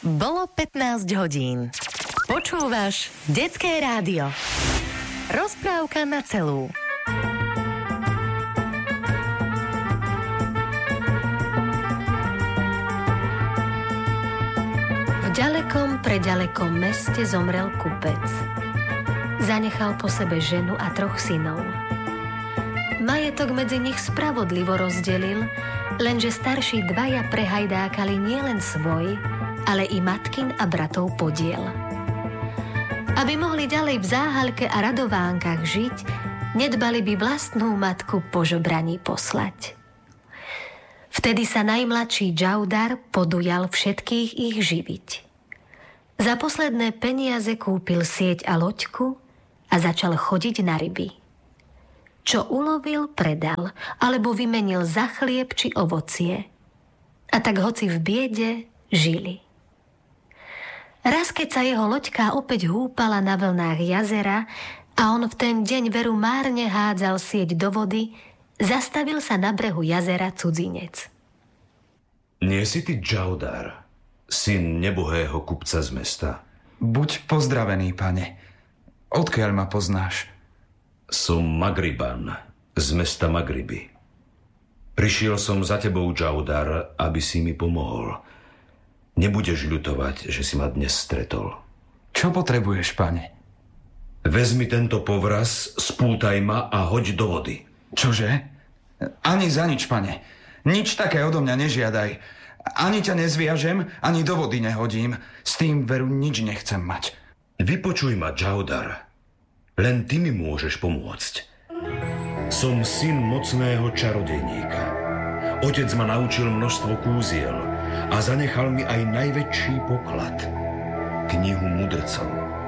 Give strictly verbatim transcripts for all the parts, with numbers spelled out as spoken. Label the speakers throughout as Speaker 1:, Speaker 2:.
Speaker 1: Bolo pätnásť hodín. Počúvaš Detské rádio. Rozprávka na celú.
Speaker 2: V ďalekom, preďalekom meste zomrel kupec. Zanechal po sebe ženu a troch synov. Majetok medzi nich spravodlivo rozdelil, lenže starší dvaja prehajdákali nielen svoj, ale i matkin a bratov podiel. Aby mohli ďalej v záhalke a radovánkach žiť, nedbali by vlastnú matku po žobraní poslať. Vtedy sa najmladší Džaudar podujal všetkých ich živiť. Za posledné peniaze kúpil sieť a loďku a začal chodiť na ryby. Čo ulovil, predal, alebo vymenil za chlieb či ovocie. A tak hoci v biede žili. Raz, keď sa jeho loďka opäť húpala na vlnách jazera a on v ten deň veru márne hádzal sieť do vody, zastavil sa na brehu jazera cudzinec.
Speaker 3: Nie si ty Džaudar, syn nebohého kupca z mesta?
Speaker 4: Buď pozdravený, pane. Odkiaľ ma poznáš?
Speaker 3: Som Magriban, z mesta Magriby. Prišiel som za tebou, Džaudar, aby si mi pomohol. Nebudeš ľutovať, že si ma dnes stretol.
Speaker 4: Čo potrebuješ, pane?
Speaker 3: Vezmi tento povraz, spútaj ma a hoď do vody.
Speaker 4: Čože? Ani za nič, pane. Nič také odo mňa nežiadaj. Ani ťa nezviažem, ani do vody nehodím. S tým veru nič nechcem mať.
Speaker 3: Vypočuj ma, Džaudar. Len ty mi môžeš pomôcť. Som syn mocného čarodejníka. Otec ma naučil množstvo kúziel a zanechal mi aj najväčší poklad. Knihu mudrcov.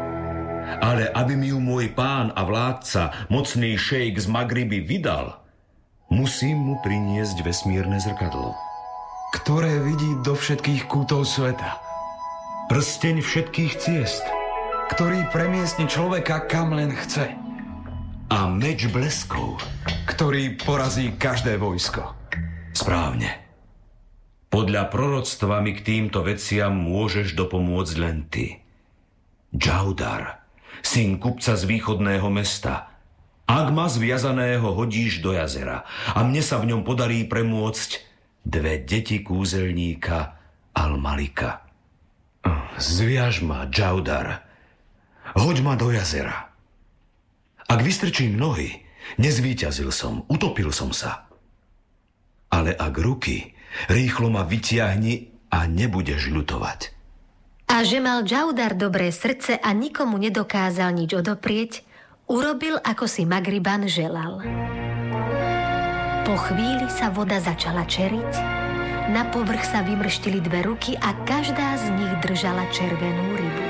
Speaker 3: Ale aby mi ju môj pán a vládca, mocný šejk z Magriby, vydal, musím mu priniesť vesmírne zrkadlo.
Speaker 4: Ktoré vidí do všetkých kútov sveta.
Speaker 3: Prsteň všetkých ciest.
Speaker 4: Ktorý premiestni človeka kam len chce.
Speaker 3: A meč bleskov.
Speaker 4: Ktorý porazí každé vojsko.
Speaker 3: Správne. Podľa proroctva mi k týmto veciam môžeš dopomôcť len ty. Džaudar, syn kupca z východného mesta. Ak ma zviazaného hodíš do jazera a mne sa v ňom podarí premôcť dve deti kúzelníka Al-Malika. Zviaž ma, Džaudar. Hoď ma do jazera. Ak vystrčím nohy, nezvíťazil som, utopil som sa. Ale ak ruky, rýchlo ma vytiahni a nebudeš ľutovať.
Speaker 2: A že mal Džaudar dobré srdce a nikomu nedokázal nič odoprieť, urobil, ako si Magriban želal. Po chvíli sa voda začala čeriť, na povrch sa vymrštili dve ruky a každá z nich držala červenú rybu.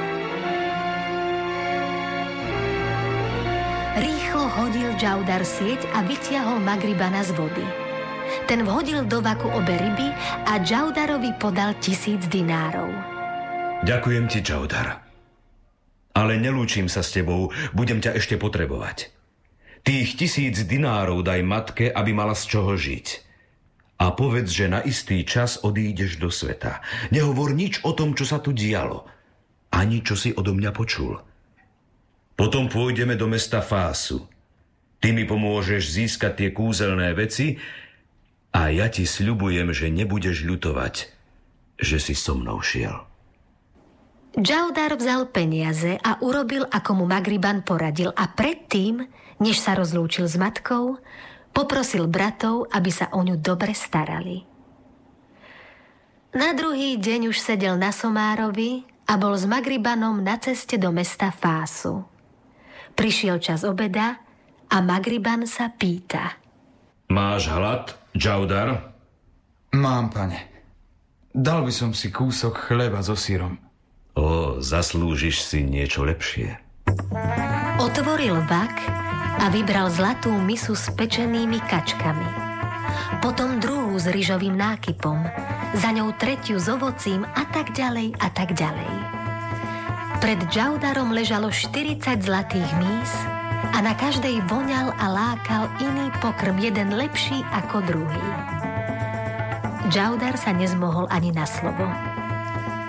Speaker 2: Rýchlo hodil Džaudar sieť a vytiahol Magribana z vody. Ten vhodil do vaku obe ryby a Džaudarovi podal tisíc dinárov.
Speaker 3: Ďakujem ti, Džaudar. Ale nelúčim sa s tebou, budem ťa ešte potrebovať. Tých tisíc dinárov daj matke, aby mala z čoho žiť. A povedz, že na istý čas odídeš do sveta. Nehovor nič o tom, čo sa tu dialo. Ani čo si odo mňa počul. Potom pôjdeme do mesta Fásu. Ty mi pomôžeš získať tie kúzelné veci a ja ti sľubujem, že nebudeš ľutovať, že si so mnou šiel.
Speaker 2: Džaudar vzal peniaze a urobil, ako mu Magriban poradil a predtým, než sa rozlúčil s matkou, poprosil bratov, aby sa o ňu dobre starali. Na druhý deň už sedel na somárovi a bol s Magribanom na ceste do mesta Fásu. Prišiel čas obeda a Magriban sa pýta.
Speaker 3: Máš hlad, Džaudar?
Speaker 4: Mám, pane. Dal by som si kúsok chleba so syrom.
Speaker 3: Ó, zaslúžiš si niečo lepšie.
Speaker 2: Otvoril vak a vybral zlatú misu s pečenými kačkami. Potom druhú s ryžovým nákypom, za ňou tretiu s ovocím a tak ďalej a tak ďalej. Pred Džaudarom ležalo štyridsať zlatých mís a na každej voňal a lákal iný pokrm, jeden lepší ako druhý. Džaudar sa nezmohol ani na slovo.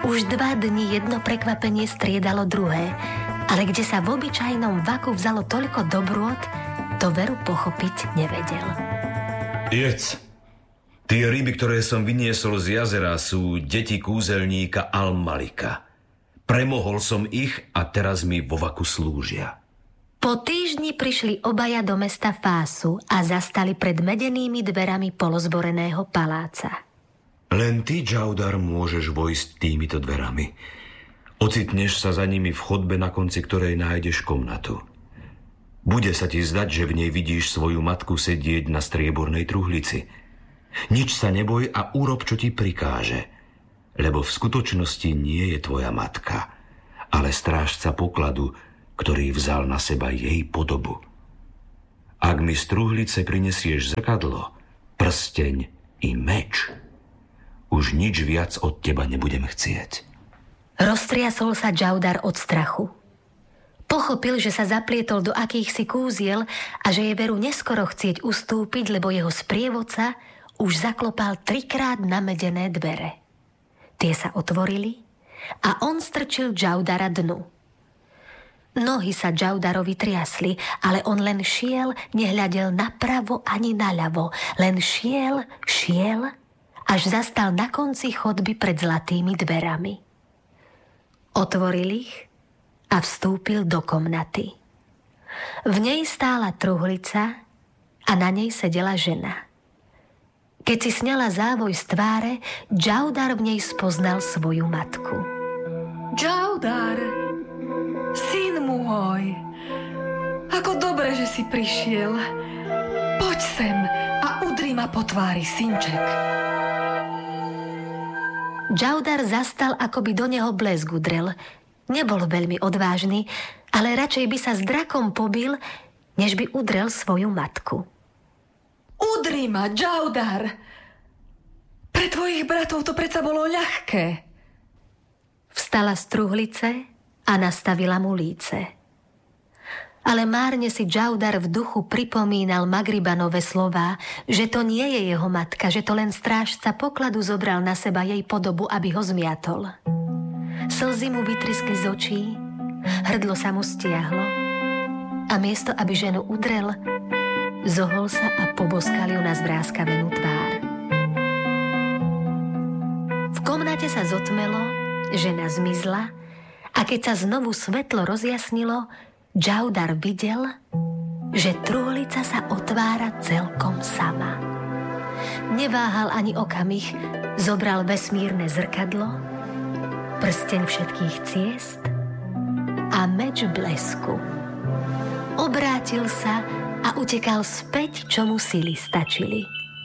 Speaker 2: Už dva dni jedno prekvapenie striedalo druhé, ale kde sa v obyčajnom vaku vzalo toľko dobrôt, to Veru pochopiť nevedel.
Speaker 3: Jedz. Tie ryby, ktoré som vyniesol z jazera, sú deti kúzelníka Al-Malika. Premohol som ich a teraz mi vo vaku slúžia.
Speaker 2: Po týždni prišli obaja do mesta Fásu a zastali pred medenými dverami polozboreného paláca.
Speaker 3: Len ty, Džaudar, môžeš vojsť týmito dverami. Ocitneš sa za nimi v chodbe, na konci ktorej nájdeš komnatu. Bude sa ti zdať, že v nej vidíš svoju matku sedieť na striebornej truhlici. Nič sa neboj a urob, čo ti prikáže, lebo v skutočnosti nie je tvoja matka, ale strážca pokladu, ktorý vzal na seba jej podobu. Ak mi z truhlice prinesieš zrkadlo, prsteň i meč, už nič viac od teba nebudem chcieť.
Speaker 2: Roztriasol sa Džaudar od strachu. Pochopil, že sa zaplietol do akýchsi kúziel a že je Veru neskoro chcieť ustúpiť, lebo jeho sprievodca už zaklopal trikrát na medené dvere. Tie sa otvorili a on strčil Džaudara dnu. Nohy sa Džaudarovi triasli, ale on len šiel, nehľadel napravo ani naľavo. Len šiel, šiel, až zastal na konci chodby pred zlatými dverami. Otvoril ich a vstúpil do komnaty. V nej stála truhlica a na nej sedela žena. Keď si sňala závoj z tváre, Džaudar v nej spoznal svoju matku.
Speaker 5: Džaudar, syn môj, ako dobre, že si prišiel. Poď sem a udri ma po tvári, synček.
Speaker 2: Džaudar zastal, ako by do neho blesk udrel. Nebol veľmi odvážny, ale radšej by sa s drakom pobil, než by udrel svoju matku.
Speaker 5: Udri ma, Džaudar! Pre tvojich bratov to predsa bolo ľahké.
Speaker 2: Vstala z truhlice a nastavila mu líce. Ale márne si Džaudar v duchu pripomínal Magribanove slová, že to nie je jeho matka, že to len strážca pokladu zobral na seba jej podobu, aby ho zmiatol. Slzy mu vytriskli z očí, hrdlo sa mu stiahlo a miesto, aby ženu udrel, zohol sa a poboskal ju na zvráskavenú tvár. V komnate sa zotmelo, žena zmizla a keď sa znovu svetlo rozjasnilo, Džaudar videl, že truhlica sa otvára celkom sama. Neváhal ani okamih, zobral vesmírne zrkadlo, prsteň všetkých ciest a meč blesku. Obrátil sa a utekal späť, čo mu sily stačili.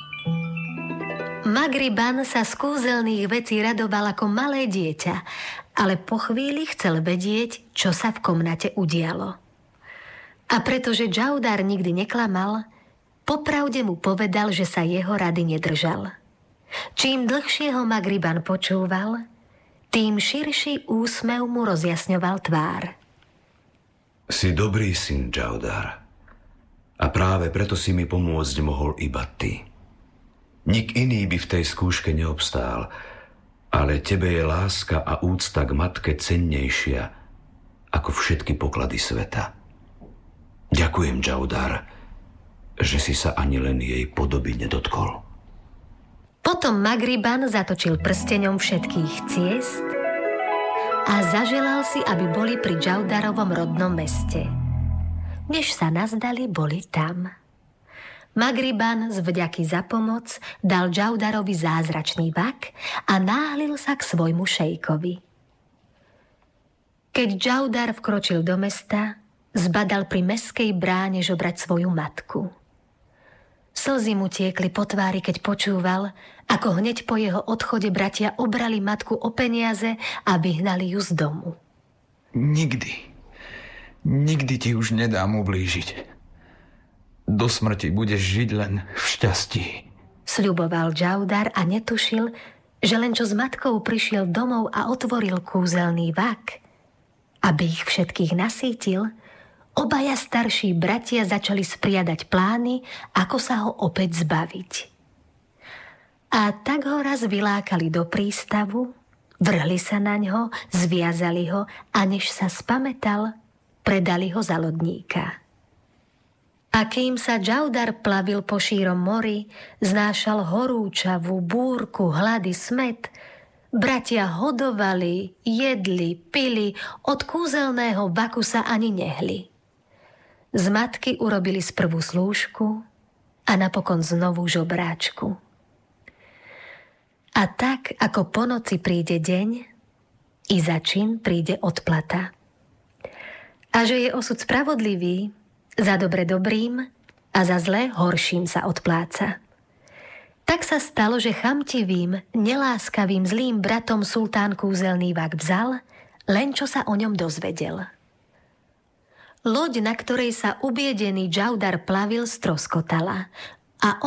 Speaker 2: Magriban sa z kúzelných vecí radoval ako malé dieťa, ale po chvíli chcel vedieť, čo sa v komnate udialo. A pretože Džaudar nikdy neklamal, popravde mu povedal, že sa jeho rady nedržal. Čím dlhšie ho Magriban počúval, tým širší úsmev mu rozjasňoval tvár.
Speaker 3: Si dobrý syn, Džaudar. A práve preto si mi pomôcť mohol iba ty. Nik iný by v tej skúške neobstál, ale tebe je láska a úcta k matke cennejšia ako všetky poklady sveta. Ďakujem, Džaudar, že si sa ani len jej podoby nedotkol.
Speaker 2: Potom Magriban zatočil prsteňom všetkých ciest a zaželal si, aby boli pri Džaudarovom rodnom meste. Než sa nazdali, boli tam. Magriban z vďaky za pomoc dal Džaudarovi zázračný vak a náhlil sa k svojmu šejkovi. Keď Džaudar vkročil do mesta, zbadal pri mestskej bráne žobrať svoju matku. Slzy mu tiekli po tvári, keď počúval, ako hneď po jeho odchode bratia obrali matku o peniaze a vyhnali ju z domu.
Speaker 4: Nikdy, nikdy ti už nedám ublížiť. Do smrti budeš žiť len v šťastí.
Speaker 2: Sľuboval Džaudar a netušil, že len čo s matkou prišiel domov a otvoril kúzelný vak, aby ich všetkých nasýtil, obaja starší bratia začali spriadať plány, ako sa ho opäť zbaviť. A tak ho raz vylákali do prístavu, Vrhli sa naňho, zviazali ho a než sa spamätal, predali ho za lodníka. A kým sa Džaudar plavil po šírom mori, znášal horúčavú búrku, hlady, smäd, bratia hodovali, jedli, pili, od kúzelného vaku sa ani nehli. Z matky urobili sprvu slúžku a napokon znovu žobráčku. A tak, ako po noci príde deň, i za čin príde odplata. A že je osud spravodlivý, za dobre dobrým a za zlé horším sa odpláca. Tak sa stalo, že chamtivým, neláskavým, zlým bratom sultán kúzelný vak vzal, len čo sa o ňom dozvedel. Loď, na ktorej sa ubiedený Džaudar plavil, stroskotala a